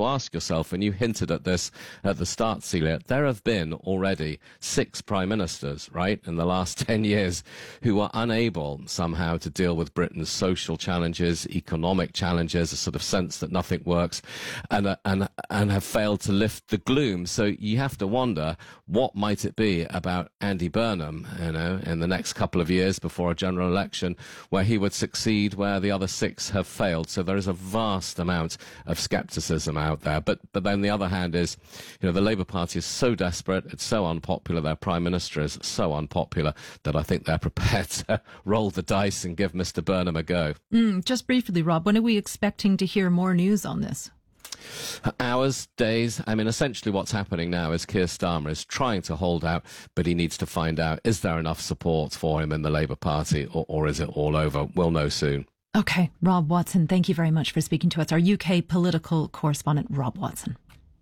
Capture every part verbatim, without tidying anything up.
ask yourself, and you hinted at this at the start, Celia, there have been already six prime ministers, right, in the last ten years who were unable somehow to deal with Britain's social challenges, economic challenges, a sort of sense that nothing works, and, uh, and, and have failed to lift the gloom. So you have to wonder, what might it be about Andy Burnham, you know, in the next couple of years before a general election, where he would succeed where the other six have failed. So there is a vast amount of scepticism out there. But but then the other hand is, you know, the Labour Party is so desperate, it's so unpopular, their Prime Minister is so unpopular that I think they're prepared to roll the dice and give Mister Burnham a go. Mm, just briefly, Rob, when are we expecting to hear more news on this? Hours, days. I mean, essentially what's happening now is Keir Starmer is trying to hold out, but he needs to find out, is there enough support for him in the Labour Party, or, or is it all over? We'll know soon. Okay, Rob Watson, thank you very much for speaking to us. Our U K political correspondent, Rob Watson.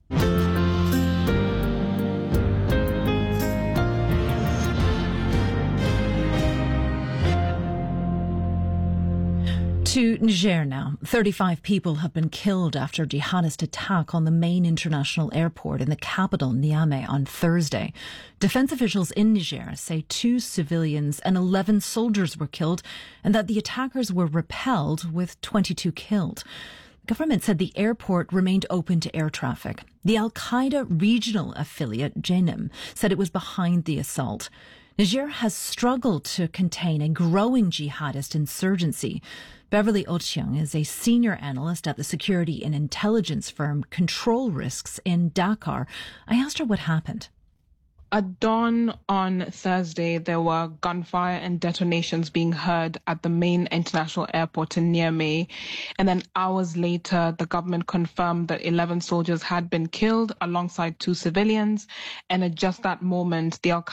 To Niger now. thirty-five people have been killed after a jihadist attack on the main international airport in the capital, Niamey, on Thursday. Defense officials in Niger say two civilians and eleven soldiers were killed, and that the attackers were repelled, with twenty-two killed. The government said the airport remained open to air traffic. The Al-Qaeda regional affiliate, Jenim, said it was behind the assault. Niger has struggled to contain a growing jihadist insurgency. Beverly Ochieng is a senior analyst at the security and intelligence firm Control Risks in Dakar. I asked her what happened. At dawn on Thursday, there were gunfire and detonations being heard at the main international airport in Niamey. And then hours later, the government confirmed that eleven soldiers had been killed alongside two civilians. And at just that moment, the Al